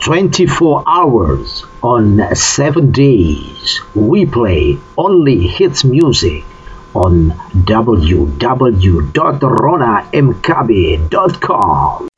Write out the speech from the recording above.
24 hours on 7 days. We play only hits music on www.ronamkabe.com.